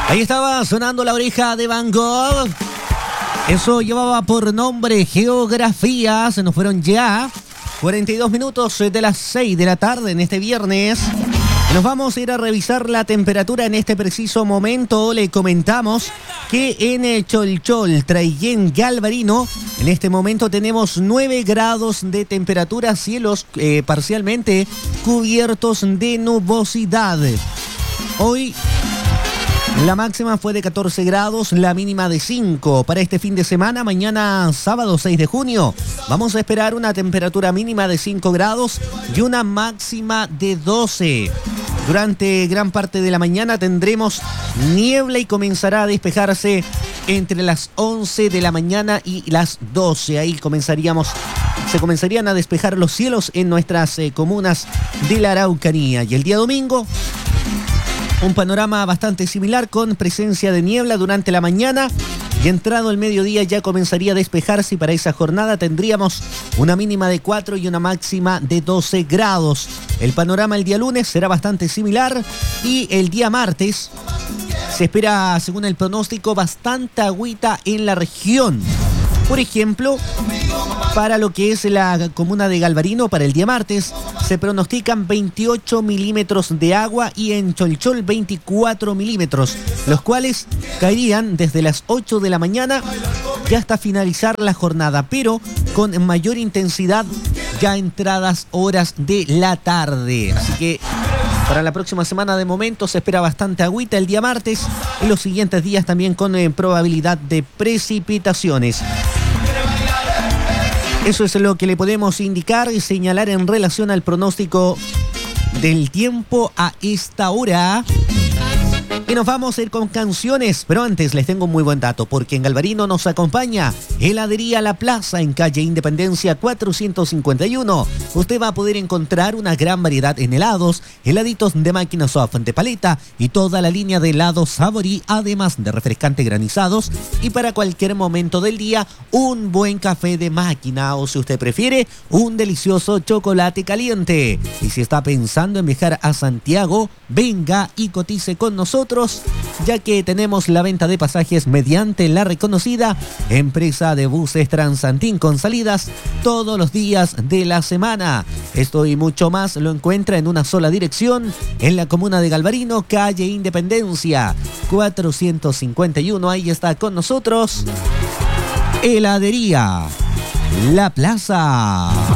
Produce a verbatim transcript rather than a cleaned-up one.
Ahí estaba sonando La Oreja de Van Gogh. Eso llevaba por nombre Geografía. Se nos fueron ya cuarenta y dos minutos de las seis de la tarde en este viernes. Nos vamos a ir a revisar la temperatura en este preciso momento. Le comentamos que en el Cholchol, Traillén, Galvarino, en este momento tenemos nueve grados de temperatura, cielos eh, parcialmente cubiertos de nubosidad. Hoy la máxima fue de catorce grados, la mínima de cinco. Para este fin de semana, mañana sábado seis de junio, vamos a esperar una temperatura mínima de cinco grados y una máxima de doce. Durante gran parte de la mañana tendremos niebla y comenzará a despejarse entre las once de la mañana y las doce. Ahí comenzaríamos, se comenzarían a despejar los cielos en nuestras eh, comunas de la Araucanía. Y el día domingo, un panorama bastante similar con presencia de niebla durante la mañana y entrado el mediodía ya comenzaría a despejarse y para esa jornada tendríamos una mínima de cuatro y una máxima de doce grados. El panorama el día lunes será bastante similar y el día martes se espera, según el pronóstico, bastante agüita en la región. Por ejemplo, para lo que es la comuna de Galvarino, para el día martes, se pronostican veintiocho milímetros de agua y en Cholchol veinticuatro milímetros, los cuales caerían desde las ocho de la mañana ya hasta finalizar la jornada, pero con mayor intensidad ya entradas horas de la tarde. Así que para la próxima semana de momento se espera bastante agüita el día martes y los siguientes días también con eh, probabilidad de precipitaciones. Eso es lo que le podemos indicar y señalar en relación al pronóstico del tiempo a esta hora. Y nos vamos a ir con canciones, pero antes les tengo un muy buen dato, porque en Galvarino nos acompaña Heladería La Plaza en calle Independencia cuatrocientos cincuenta y uno. Usted va a poder encontrar una gran variedad en helados, heladitos de máquina soft de paleta y toda la línea de helados Savory, además de refrescantes granizados y para cualquier momento del día un buen café de máquina o si usted prefiere un delicioso chocolate caliente. Y si está pensando en viajar a Santiago, venga y cotice con nosotros, ya que tenemos la venta de pasajes mediante la reconocida empresa de buses Transantín con salidas todos los días de la semana. Esto y mucho más lo encuentra en una sola dirección en la comuna de Galvarino, calle Independencia cuatrocientos cincuenta y uno. Ahí está con nosotros Heladería La Plaza.